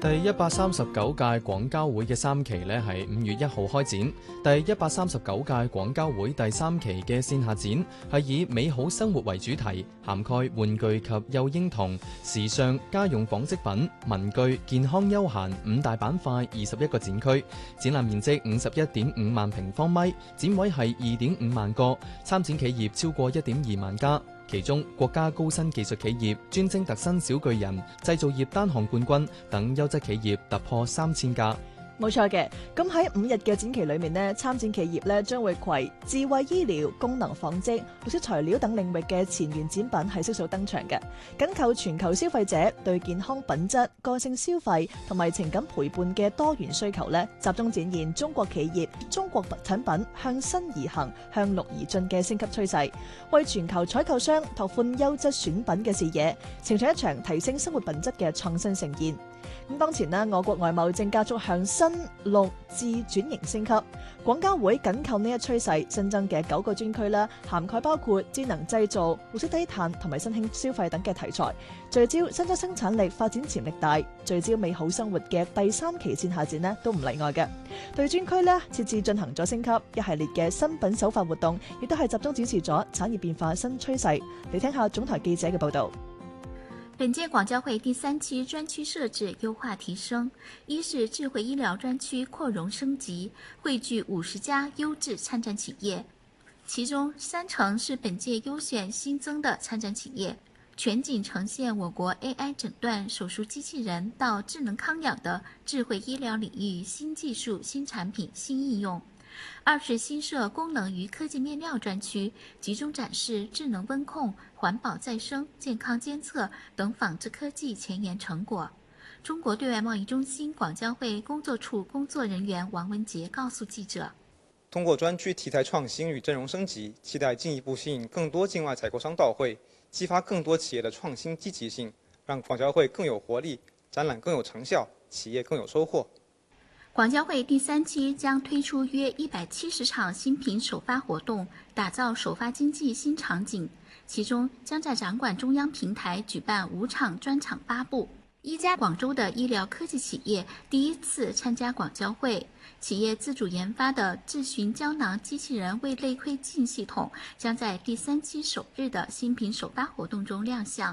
第139屆廣交會嘅3期咧係5月1號開展。第139屆廣交會第3期嘅線下展係以美好生活為主題，涵蓋玩具及幼嬰童、時尚、家用紡織品、文具、健康休閒5大板塊21個展區，展覽面積51.5萬平方米，展位係2.5萬個，參展企業超過1.2萬家。其中，國家高新技術企業、專精特新小巨人、製造業單項冠軍等優質企業突破3000家。 冇錯嘅，咁喺5日嘅展期裏面呢，參展企業呢將會攜智慧醫療、功能紡織、綠色材料等領域嘅前沿展品係悉數登場嘅，緊扣全球消費者對健康品質、個性消費同埋情感陪伴嘅多元需求呢，集中展現中國企業、中國產品向新而行、向綠而進嘅升級趨勢，為全球採購商拓寬優質選品嘅視野，呈現一場提升生活品質嘅創新盛宴。咁當前呢，我國外貿正加速向新、綠、智轉型升級。廣交會緊扣呢一趨勢，新增嘅9個專區啦，涵蓋包括智能製造、綠色低碳同埋新興消費等嘅題材，聚焦新增生產力發展潛力大，聚焦美好生活嘅第3期線下展呢都唔例外嘅。對專區呢設置進行咗升級，一系列嘅新品首發活動，亦都係集中展示咗產業變化新趨勢。嚟聽下總台記者嘅報導。 本届廣交會第3期專區設置優化提升，一是智慧醫療專區擴容升級，匯聚50家優質參展企業，其中30%是本屆優選新增的參展企業，全景呈現我國 AI 診斷、手術機器人到智能康養的智慧醫療領域新技術、新產品、新應用。二是新設功能與科技面料專區，集中展示智能溫控、環保再生、健康監測等紡織科技前沿成果。中國對外貿易中心廣交會工作處工作人員王文杰告訴記者： 通過專區題材創新與陣容升級，期待進一步吸引更多境外採購商到會，激發更多企業的創新積極性，讓廣交會更有活力，展覽更有成效，企業更有收穫。 廣交會第3期將推出約170場新品首發活動，打造首發經濟新場景。其中將在展館中央平台舉辦5場專場發布。1家廣州的醫療科技企業第1次參加廣交會，企業自主研發的智詢膠囊機器人胃內窺鏡系統將在第3期首日的新品首發活動中亮相。